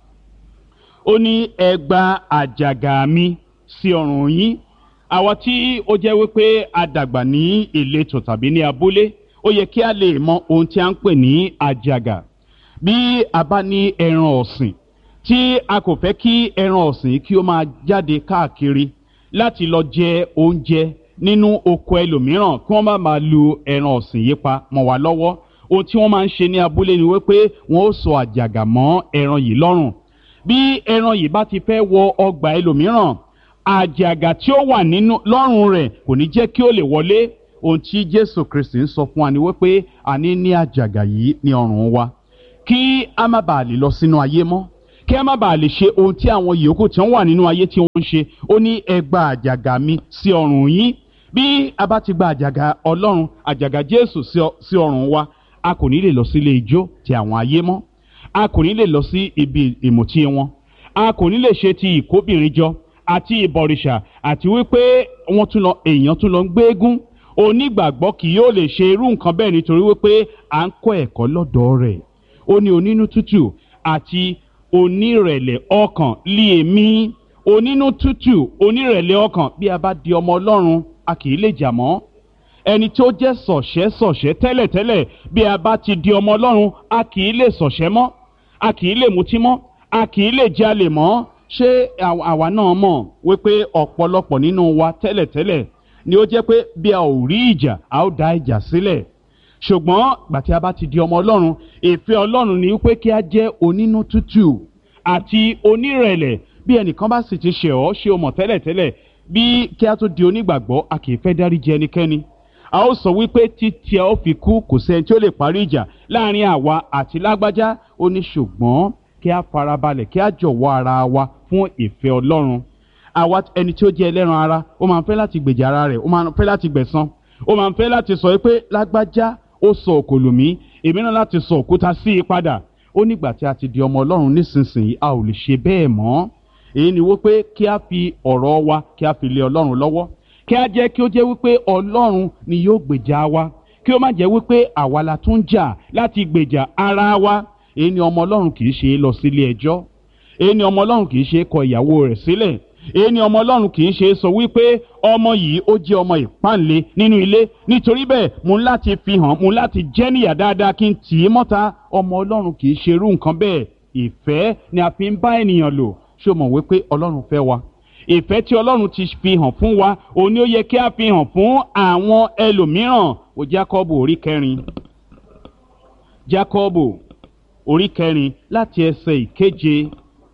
A: Ó ní ẹ gba àjàgà mi sí ọrùn yín. Àwa tí ó jẹ́ wípé a dàgbà ní ìletò tàbí ní abúlé, ó yẹ kí a lè mọ ohun tí a ń pè ní àjàgà. Bí a bá ní ẹran ọ̀sìn tí a kò fẹ́ kí ẹran ọ̀sìn kí ó máa jáde káàkiri láti lọ jẹ oúnjẹ nínú oko ẹlòmíràn, kí wọ́n má máa lu ẹran ọ̀sìn yìí pa mọ́ wa lọ́wọ́, ohun tí wọ́n máa ń ṣe ní abúlé ni wípé wọ́n ó so àjàgà mọ́ ẹran yìí lọ́rùn. Bí ẹran yìí bá ti fẹ́ wọ ọgbà ẹlòmíràn, àjàgà tí ó wà nínú lọ́rùn rẹ̀ kò ní jẹ́ kí ó lè wọlé. Ohun tí Jésù Kristi ń sọ fún wa ni wípé a ní àjàgà yìí ní ọrùn wa, kí a má bàa lè lọ sínú ayé mọ́, kí a má bàa lè ṣe ohun tí àwọn yòókù tí wọ́n wà nínú ayé tí wọ́n ń ṣe. Ó ní ẹ gba àjàgà mi sí ọrùn yín. Bí a bá ti gba àjàgà Ọlọ́run, àjàgà Jésù sí ọrùn wa, a kò ní lè lọ sí ilé ijó ti àwọn ayé mọ́, a kò ní lè lọ sí ibi ìmùtí wọn, a kò ní lè ṣe ti ìkóbìnrin jọ àti ìbọ̀rìṣà, àti wípé èèyàn tún lọ ń gbéégún. Onígbàgbọ́ kì yóò lè ṣe irú nǹkan bẹ́ẹ̀, nítorí wípé à ń kọ́ ẹ̀kọ́ lọ́dọ̀ rẹ̀. Ó ní onínú tútù àti onírẹ̀lẹ̀ ọkàn lé èmi. Onínú tútù, onírẹ̀lẹ̀ ọkàn. Bí a bá di ọmọ Ọlọ́run, a kì í lè jà mọ́. Ẹni tó jẹ́ sọ̀ṣẹ́ tẹ́lẹ̀tẹ́lẹ̀, bí a bá ti di ọmọ Ọlọ́run, a kì í lè sọ̀ṣẹ́ mọ́, a kì í lè mutí mọ́, a kì í lè jalè mọ́. Ṣé àwa náà mọ̀ wípé ọ̀pọ̀lọpọ̀ nínú wa tẹ́lẹ̀tẹ́lẹ̀ ni ó jẹ́ pé bí a ò rí ìjà, a ó dá ìjà sílẹ̀. Ṣùgbọ́n gbà tí a bá ti di ọmọ Ọlọ́run, ìfẹ́ Ọlọ́run ni wípé kí a jẹ́ onínú tútù, àti onírẹ̀lẹ̀. Bí ẹnìkan bá sì ti ṣẹ̀ ọ́, ṣé o mọ̀ tẹ́lẹ̀tẹ́lẹ̀ bí kí a tó di onígbàgbọ́ a kì í fẹ́ dáríjì ẹnikẹ́ni. A ó sọ wípé títí a ó fi kú kò sẹ́ni tí ó lè parí ìjà láàrin àwa àti lágbájá. Ó ní ṣùgbọ́n kí a farabalẹ̀, kí a jọ̀wọ́ ara wa fún ìfẹ́ Ọlọ́run. Àwa ẹni tí ó jẹ́ ẹlẹ́ran ara, ó máa ń fẹ́ láti gbèjà ara rẹ̀, ó máa ń fẹ́ láti gbẹ̀san, ó máa ń fẹ́ láti sọ pé lágbájá ó sọ òkò lù mí, èmi náà láti sọ òkúta sí i padà. Ó nígbà tí a ti di ọmọ Ọlọ́run nísinsìnyí a ò lè ṣe bẹ́ẹ̀ mọ́. Èyí ni wípé kí a fi ọ̀rọ̀ wa kí a fi lé Ọlọ́run lọ́wọ́, kí a jẹ́ kí ó jẹ́ wípé Ọlọ́run ni yóò gbèjà wa, kí ó má jẹ́ wípé àwa la tún jà láti gbèjà ara wa. Èyí ni ọmọ Ọlọ́run kì í ṣe lọ sílé ẹjọ́. Èyí ni ọmọ Ọlọ́run kì í ṣe kọ ìyàwó rẹ̀ sílẹ̀. Èyí ni ọmọ Ọlọ́run kì í ṣe sọ wípé ọmọ yìí ó jẹ́ ọmọ ìpáǹle nínú ilé, nítorí bẹ́ẹ̀ mo ń láti fi hàn, mo ń láti jẹ́ níyà dáadáa kí n tì í mọ́ta. Ọmọ Ọlọ́run kì í ṣe irú nǹkan bẹ́ẹ̀. Ìfẹ́ ni a fi ń bá ènìyàn lò. Ṣé o mọ̀ wípé Ọlọ́run fẹ́ wa? Ìfẹ́ tí Ọlọ́run ti fi hàn fún wa, òun ni ó yẹ kí a fi hàn fún àwọn ẹlòmíràn. Wo Jákọ́bù orí 4. Jákọ́bù orí 4 láti ẹsẹ̀ 7.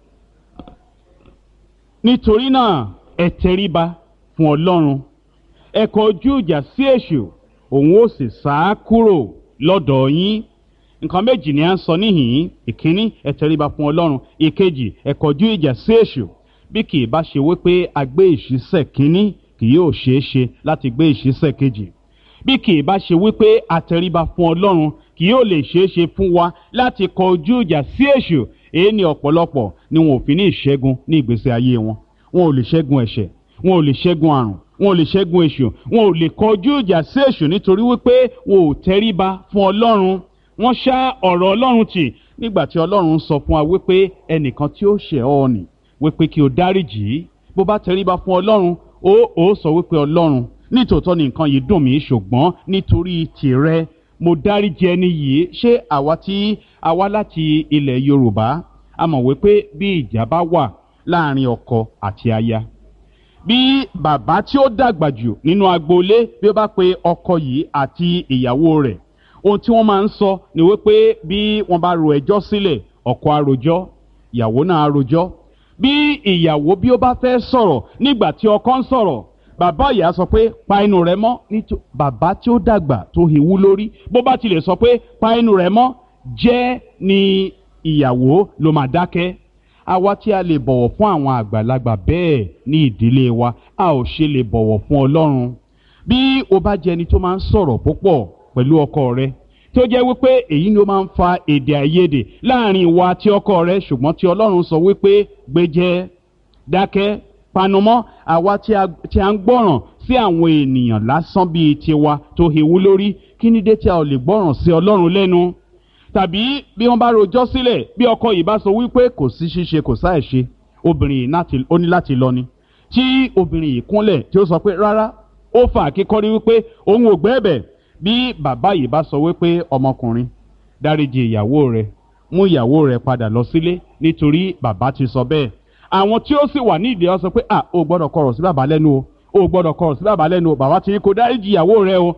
A: Nítorí náà ẹ tẹríba fún Ọlọ́run, ẹ kọjú ìjà sí èṣù, òun ó sì sá kúrò lọ́dọ̀ yín. Nǹkan méjì ni à ń sọ níhìn-ín. Ìkíní, ẹ tẹríba fún Ọlọ́run. Ìkejì, ẹ kọjú ìjà sí èṣù. Bí kì í bá ṣe wípé a gbé ìṣísẹ̀ kínní, kì yóò ṣeé ṣe láti gbé ìṣísẹ̀ kejì. Bí kì í bá ṣe wípé a tẹríba fún Ọlọ́run, kì yóò lè ṣeé ṣe fún wa láti kọjú ìjà sí èṣù. Èyí ni ọ̀pọ̀lọpọ̀ ni wọn ò fi ní ìṣẹ́gun ní ìgbésí ayé wọn. Wọn ò lè ṣẹ́gun ẹ̀ṣẹ̀, wọn ò lè ṣẹ́gun àrùn, wọn ò lè ṣẹ́gun èṣù, wọn ò lè kọjú ìjà sí èṣù nítorí wípé wọn ò tẹríba fún Ọlọ́run. Wọ́n ṣá ọ̀rọ̀ Ọlọ́run tì nígbà tí Ọlọ́run sọ fún wa wípé ẹnìkan tí ó ṣẹ̀ ọ́ nì wípé kí o dáríjì í. Bó bá tẹríba fún Ọlọ́run, ó sọ wípé Ọlọ́run, nítòótọ́ ni nǹkan yìí dùn mí, ṣùgbọ́n nítorí tìrẹ mo dáríjì ẹni yìí. Ṣé àwa tí a wá láti ilẹ̀ Yorùbá a mọ̀ wípé bí ìjà bá wà láàrin ọkọ àti aya, bí bàbá tí ó dàgbà jù nínú agboolé bí ó bá pe ọkọ yìí àti ìyàwó rẹ̀, ohun tí wọ́n máa ń sọ ni wípé bí wọ́n bá ro ẹjọ́ sílẹ̀, ọkọ á rojọ́, ìyàwó náà á rojọ́. Bí ìyàwó bí ó bá fẹ́ sọ̀rọ̀ nígbà tí ọkọ ń sọ̀rọ̀, bàbá ìyá sọ pé pa ẹnu rẹ mọ́. Nítorí bàbá tí ó dàgbà tó hìwú lórí, bó bá tilẹ̀ sọ pé pa ẹnu rẹ mọ́, jẹ́ ni ìyàwó ló máa dákẹ́. Àwa tí a lè bọ̀wọ̀ fún àwọn àgbàlagbà bẹ́ẹ̀ ní ìdílé wa, a ò ṣe lè bọ̀wọ̀ fún Ọlọ́run. Bí o bá jẹ́ ẹni tó máa ń sọ̀rọ̀ púpọ̀ pẹ̀lú ọkọ rẹ, tó jẹ́ wípé èyí ni ó máa ń fa èdè àìyedè láàrin ìwọ àti ọkọ rẹ, ṣùgbọ́n tí Ọlọ́run sọ wípé gbéjẹ́, dákẹ́, panumọ́. Àwa tí a ń gbọ́ràn sí àwọn ènìyàn lásán bíi tiwa tó hewú lórí, kí ni dé tí a ò lè gbọ́ràn sí Ọlọ́run lẹ́nu? Tàbí bí wọ́n bá rojọ́ sílẹ̀, bí ọkọ yìí bá sọ wípé kò sí ṣíṣe kò sáì ṣe, obìnrin yìí ó ní láti lọ ni. Tí obìnrin yìí kúnlẹ̀ tí ó sọ pé rárá, ó fà kíkọ́rí wípé òun ò gbẹ́bẹ̀. Bí bàbá yìí bá sọ wípé ọmọkùnrin, dáríjì ìyàwó rẹ, mú ìyàwó rẹ padà lọ sílé nítorí bàbá ti sọ bẹ́ẹ̀. Àwọn tí ó sì wà ní ìdí ọ sọ pé o gbọ́dọ̀ kọ̀rọ̀ sí bàbá lẹ́nu o gbọ́dọ̀ kọ̀rọ̀ sí bàbá lẹ́nu o, bàbá ti ní kó dáríjì ìyàwó rẹ o.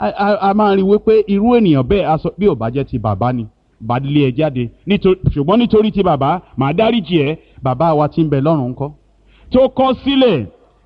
A: A máa rí wípé irú ènìyàn bẹ́ẹ̀ aṣọ bí ò bá jẹ́ ti bàbá ni bá lé ẹ jáde, ṣùgbọ́n nítorí ti bàbá màá dáríjì ẹ. Bàbá wa tí ń bẹ lọ́run ńkọ́, tó kọ̀ sílẹ̀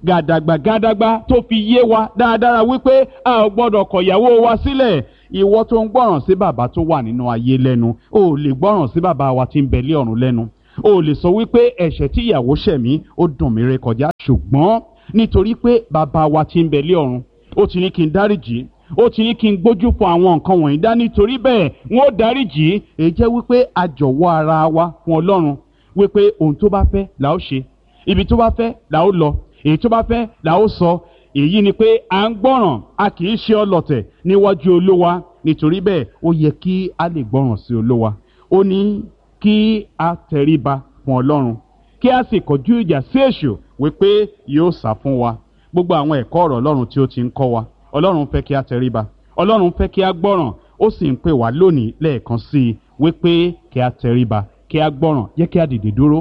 A: gàdàgbà tó fi yé wa dáadáa wípé a ò gbọ́dọ̀ kọ̀ ìyàwó wa sílẹ̀. Ìwọ tó ń gbọ́ràn sí bàbá tó wà nínú ayé lẹ́nu, o ò lè gbọ́ràn sí bàbá wa tí ń bẹ lé ọ̀run lẹ́nu. O ò lè sọ wípé ẹ̀ṣẹ̀ tí ìyàwó ṣẹ̀ mí ó dùn mí rékọjá, ṣùgbọ́n nítorí pé bàbá wa tí ń bẹ lé ọ̀run ó ti ní kí n dáríjì, ó ti ní kí n gbójú fún àwọn nǹkan wọ̀nyí dá, nítorí bẹ́ẹ̀ wọ́n ó dáríjì. Èyí jẹ́ wípé a jọ̀wọ́ ara wa fún Ọlọ́run, wípé ohun tó bá fẹ́ là ó ṣe, ibi tó bá fẹ́ là ó lọ, èyí tó bá fẹ́ là ó sọ. Èyí ni pé à ń gbọ́ràn, a kì í ṣe ọlọ̀tẹ̀ níwájú Olúwa. Nítorí bẹ́ẹ̀ ó yẹ kí a lè gbọ́ràn sí Olúwa. Ó ní kí a tẹríba fún Ọlọ́run, kí a sì kọjú ìjà sí èṣù wípé yóò sá fún wa. Gbogbo àwọn ẹ̀kọ́ ọ̀rọ̀ Ọlọ́run tí ó ti ń kọ́ wa, Ọlọ́run fẹ́ kí a tẹríba, Ọlọ́run fẹ́ kí a gbọ́ràn, ó sì ń pè wá lónìí lẹ́ẹ̀kan sí i wípé kí a tẹríba, kí a gbọ́ràn. Jẹ́ kí a dìde dúró,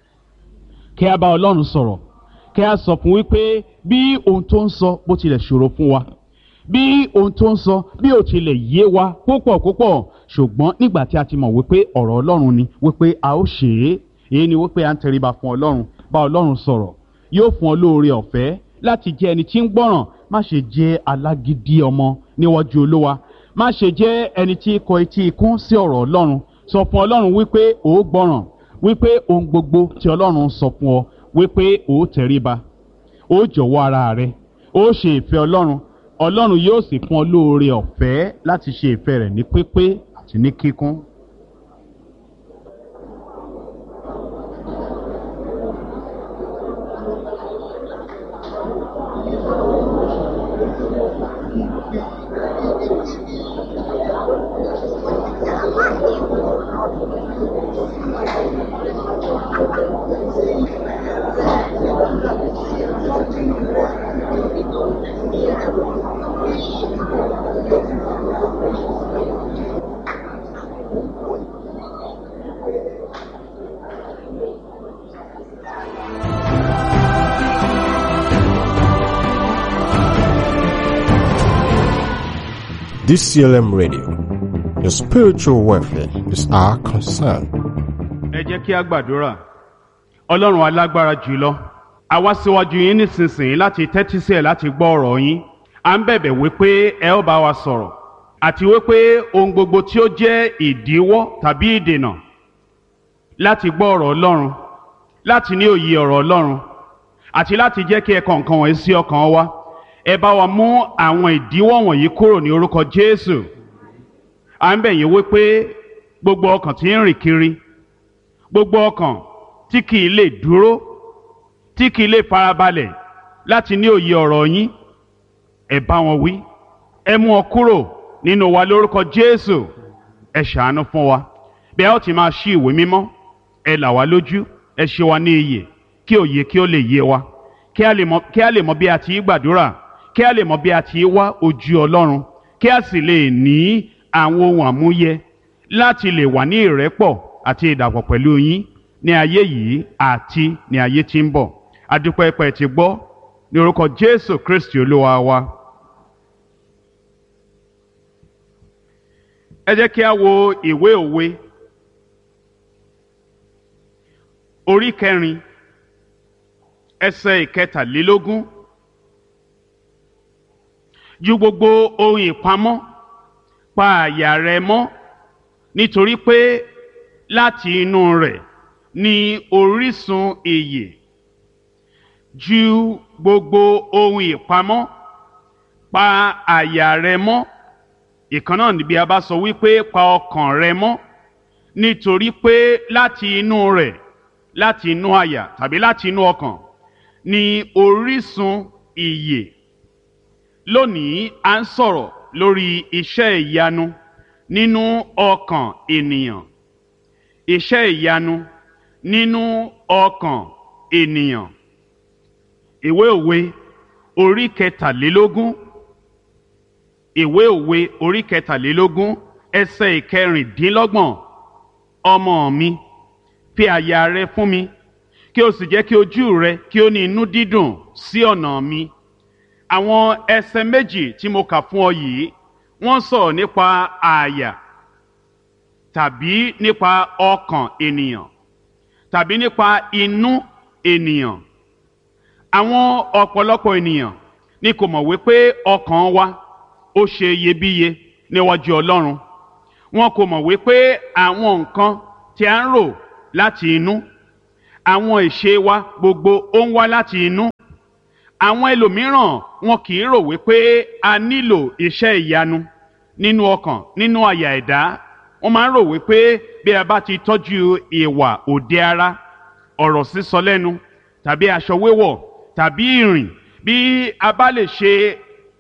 A: kí a bá Ọlọ́run sọ̀rọ̀, kí a sọ fún wípé bí ohun tó ń sọ bó tilẹ̀ ṣòro fún wa, bí ohun tó ń sọ bí ó tilẹ̀ yé wa púpọ̀, ṣùgbọ́n nígbà tí a ti mọ̀ wípé ọ̀rọ̀ Ọlọ́run ni wípé a ó ṣe é, èyí ni wípé à ń tẹríba fún ọlọ́run, bá ọlọ́run sọ̀rọ̀, yóò fún ọ lóore ọ̀fẹ́ láti jẹ́ ẹni tí ń gbọ́ràn. Má ṣe jẹ́ alágídí ọmọ níwájú olúwa, má ṣe jẹ́ ẹni tí kọ etí ikún sí ọ̀rọ̀ ọlọ́run. Sọ fún ọlọ́run wípé ó gbọ́ràn, wípé ohun gbogbo tí ọlọ́run sọ fún ọ wípé ó tẹríba, ó jọ̀wọ́ ara rẹ, ó ṣe ìfẹ́ ọlọ́run. Ọlọ́run yóò sì fún ọ lóore ọ̀fẹ́ láti ṣe ìfẹ́ rẹ̀ ní pípé àti ní kíkún.
B: DCLM Radio. Your spiritual welfare is our concern.
A: Ẹ jẹ́ kí a gbàdúrà. Ọlọ́run alágbára jùlọ, a wá síwájú yín nísinsìnyí láti tẹ́tí sí ẹ̀ láti gbọ́ ọ̀rọ̀ yín. À ń bẹ̀bẹ̀ wípé ẹ ó bá wa sọ̀rọ̀, àti wípé ohun gbogbo tí ó jẹ́ ìdíwọ́ tàbí ìdènà láti gbọ́ ọ̀rọ̀ Ọlọ́run, láti ní òye ọ̀rọ̀ Ọlọ́run, àti láti jẹ́ kí ẹ kọ nǹkan wọ̀nyí sí ọkàn wa. Ẹ bá wa mú àwọn ìdíwọ́ wọ̀nyí kúrò ní orúkọ Jésù. À ń bẹ̀ yín wípé gbogbo ọkàn tí ń rìn kiri, gbogbo ọkàn tí kìí lè dúró, tí kìí lè farabalẹ̀ láti ní òye ọ̀rọ̀ yín, ẹ bá wọn wí, ẹ mú wọn kúrò nínú wa lórúkọ Jésù. Ẹ ṣàánú fún wa bí a ó ti máa ṣí ìwé mímọ́. Ẹ là wá lójú, ẹ ṣe wa ní iyè, kí òye kí ó lè yé wa, kí a lè mọ bí a ti gbàdúrà, kí a lè mọ bí a ti wá ojú Ọlọ́run, kí a sì lè ní àwọn ohun àmúyẹ láti lè wà ní ìrẹ́pọ̀ àti ìdàpọ̀ pẹ̀lú yín ní ayé yìí àti ní ayé tí ń bọ̀. A dúpẹ́ pé ẹ ti gbọ́ ní orúkọ Jésù Kristi Olúwa wa. Ẹ jẹ́ kí a wo ìwé òwe orí 4 ẹsẹ̀ 13. Ju gbogbo ohun ìpamọ́ pa àyà rẹ mọ́, nítorí pé láti inú rẹ̀ ni orísun ìyè. Ju gbogbo ohun ìpamọ́ pa àyà rẹ mọ́. Ìkan náà níbi a bá sọ wípé pa ọkàn rẹ mọ́, nítorí pé láti inú rẹ̀, láti inú àyà tàbí láti inú ọkàn ni orísun ìyè. Lónìí a ń sọ̀rọ̀ lórí iṣẹ́ ìyanu nínú ọkàn ènìyàn. Iṣẹ́ ìyanu nínú ọkàn ènìyàn. Ìwé òwe orí 13. Ìwé òwe orí 13 ẹsẹ̀ 14. Ọmọ mi, fi àyà rẹ fún mi, kí o sì jẹ́ kí ojú rẹ kí ó ní inú dídùn sí ọ̀nà mi. Àwọn ẹsẹ̀ méjì tí mo kà fún ọ yìí, wọ́n sọ̀rọ̀ nípa àyà tàbí nípa ọkàn ènìyàn tàbí nípa inú ènìyàn. Àwọn ọ̀pọ̀lọpọ̀ ènìyàn ni kò mọ̀ wípé ọkàn wa ó ṣe iyebíye níwájú Ọlọ́run. Wọn kò mọ̀ wípé àwọn nǹkan tí a ń rò láti inú, àwọn ìṣe wa gbogbo ó ń wá láti inú. Àwọn ẹlòmíràn wọn kì í rò wípé a nílò iṣẹ́ ìyanu nínú ọkàn, nínú àyà ẹ̀dá. Wọ́n máa ń rò wípé bí a bá ti tọ́jú ìwà òde ara, ọ̀rọ̀ sísọ lẹ́nu, tàbí aṣọ wíwọ̀, tàbí ìrìn, bí a bá lè ṣe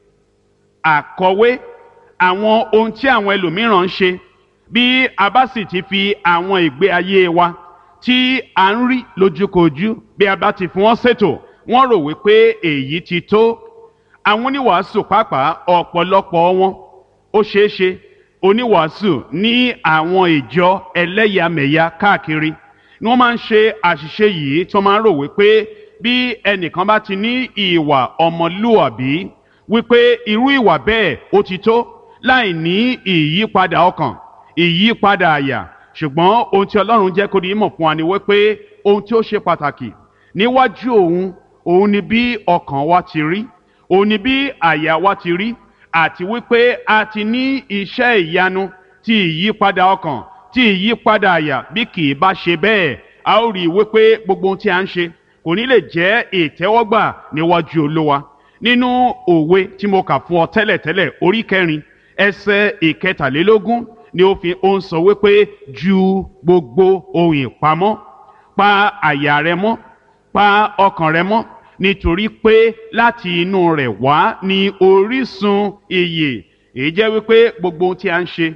A: àkọwé àwọn ohun tí àwọn ẹlòmíràn ń ṣe, bí a bá sì ti fi àwọn ìgbé ayé wa tí a ń rí lójúkojú, bí a bá ti fi wọ́n ṣètò, wọ́n rò wípé èyí ti tó. Àwọn oníwàásù pàápàá, ọ̀pọ̀lọpọ̀ wọn ó ṣeéṣe oníwàásù ní àwọn ìjọ ẹlẹ́yàmẹ̀yà káàkiri ni wọ́n máa ń ṣe àṣìṣe yìí, tí wọ́n máa ń rò wípé bí ẹnìkan bá ti ní ìwà ọmọlúwàbí, wípé irú ìwà bẹ́ẹ̀ ó ti tó, láì ní ìyípadà ọkàn, ìyípadà àyà. ṣùgbọ́n ohun tí Ọlọ́run jẹ́ kó di mọ̀ fún wa ni wípé ohun tí ó ṣe pàtàkì níwájú òun ni bí ọkàn wa ti rí, òun ni bí àyà wa ti rí, àti wípé a ti ní iṣẹ́ ìyanu tí ìyípadà ọkàn, tí ìyípadà àyà. Bí kì í bá ṣe bẹ́ẹ̀, a ó rí i wípé gbogbo ohun tí a ń ṣe kò ní lè jẹ́ ìtẹ́wọ́gbà níwájú Olúwa. Nínú òwe tí mo kà fún ọ tẹ́lẹ̀tẹ́lẹ̀, orí 4 ẹsẹ̀ 13 ni ó ń sọ wípé ju gbogbo ohun ìpamọ́ pa àyà rẹ mọ́, pa ọkàn rẹ mọ́, nítorí pé láti inú rẹ̀ wá ní orísun ìyè. Èyí jẹ́ wípé gbogbo ohun tí a ń ṣe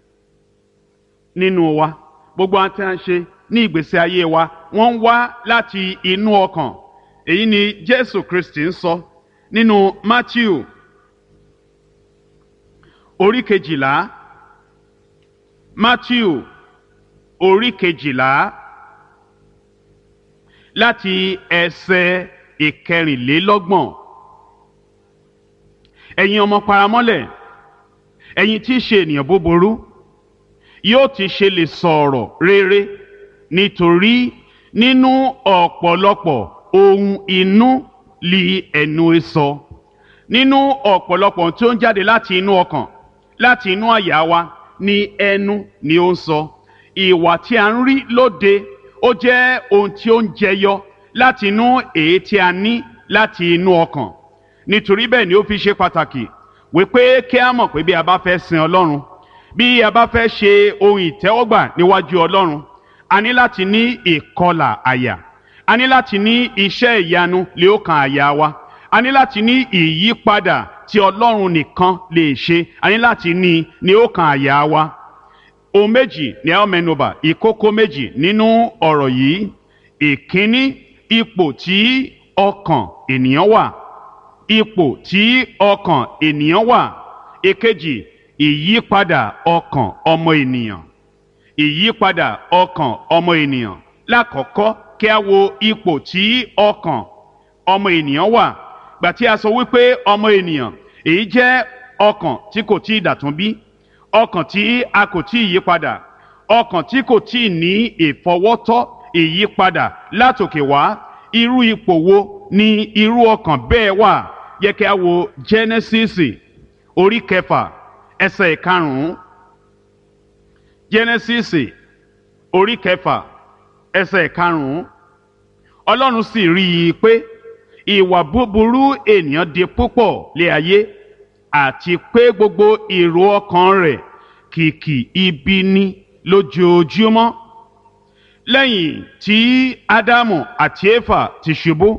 A: nínú wa, gbogbo ohun tí a ń ṣe ní ìgbésí ayé wa, wọ́n ń wá láti inú ọkàn. Èyí ni Jésù Kristi ń sọ nínú Mátíù orí 12, Mátíù orí 12 láti ẹsẹ̀ 24. Ẹ̀yin ọmọ paramọ́lẹ̀, ẹ̀yin tí í ṣe ènìyàn búburú, yóò ti ṣe lè sọ̀rọ̀ rere, nítorí nínú ọ̀pọ̀lọpọ̀ ohun inú li ẹnu sọ. Nínú ọ̀pọ̀lọpọ̀ tí ó ń jáde láti inú ọkàn, láti inú àyà wa, ni ẹnu ni ó ń sọ. Ìwà tí a ń rí lóde ó jẹ́ ohun tí ó ń jẹyọ láti inú èyí tí a ní láti inú ọkàn. Nítorí bẹ́ẹ̀ ni ó fi ṣe pàtàkì wípé kí a mọ̀ pé bí a bá fẹ́ sin Ọlọ́run, bí a bá fẹ́ ṣe ohun ìtẹ́wọ́gbà níwájú Ọlọ́run, a ní láti ní ìkọlà àyà, a ní láti ní iṣẹ́ ìyanu lé ọkàn àyà wa, a ní láti ní ìyípadà tí Ọlọ́run nìkan lè ṣe, a ní láti ní ọkàn àyà wa. Ohun méjì ni a ó mẹ́nubà, ìkókó méjì nínú ọ̀rọ̀ yìí. Ìkíní, ipò tí ọkàn ènìyàn wà, ipò tí ọkàn ènìyàn wà. Èkejì, ìyípadà ọkàn ọmọ ènìyàn, ìyípadà ọkàn ọmọ ènìyàn. Lákọ̀ọ́kọ́, kí a wo ipò tí ọkàn ọmọ ènìyàn wà. Gbà tí a sọ wípé ọmọ ènìyàn, èyí jẹ́ ọkàn tí kò tí ì dàtún bí, ọkàn tí a kò tí ì yípadà, ọkàn tí kò tí ì ní ìfọwọ́tọ́ ìyípadà látòkè wá. Irú ipò wo ni irú ọkàn bẹ́ẹ̀ wà? Yẹ kí a wo Jẹ́nẹ́sísì orí 6 ẹsẹ̀ 5. Jẹ́nẹ́sísì orí 6 ẹsẹ̀ 5. Ọlọ́run sì rí i pé ìwà búburú ènìyàn di púpọ̀ lé ayé, àti pé gbogbo èrò ọkàn rẹ̀ kìkì ibi ni lójoojúmọ́. Lẹ́yìn tí Ádámù àti Éfà ti ṣubú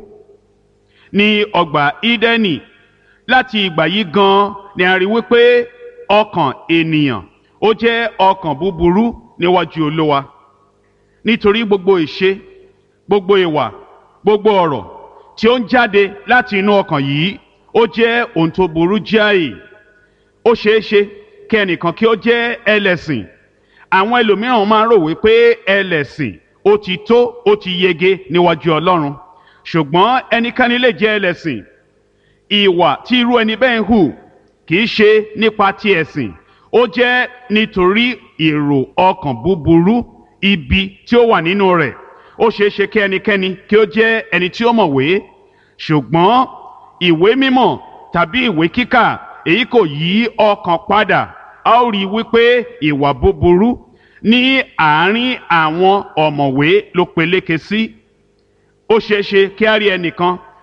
A: ní ọgbà Ídẹ́nì, láti ìgbà yìí gan ni a rí wípé ọkàn ènìyàn ó jẹ́ ọkàn búburú níwájú Olúwa. Nítorí gbogbo ìṣe, gbogbo ìwà, gbogbo ọ̀rọ̀ tí ó ń jáde láti inú ọkàn yìí, ó jẹ́ ohun tó burú jáì. Ó ṣeé ṣe kí ẹnìkan kí ó jẹ́ ẹlẹ́sìn. Àwọn ẹlòmíràn máa ń rò wípé ẹlẹ́sìn ó ti tó, ó ti yege níwájú Ọlọ́run. Ṣùgbọ́n ẹnikẹ́ni lè jẹ́ ẹlẹ́sìn. Ìwà tí irú ẹni bẹ́ẹ̀ ń hù kì í ṣe nípa ti ẹ̀sìn, ó jẹ́ nítorí èrò ọkàn búburú, ibi tí ó wà nínú rẹ̀. Ó ṣeé ṣe kí ẹnikẹ́ni kí ó jẹ́ ẹni tí ó mọ̀wé, ṣùgbọ́n ìwé mímọ́ tàbí ìwé kíkà èyí kò yí ọkàn padà. A ó rí i wípé ìwà búburú ní àárín àwọn ọ̀mọ̀wé ló peléke sí. Ó ṣeé ṣe kí a rí ẹnìkan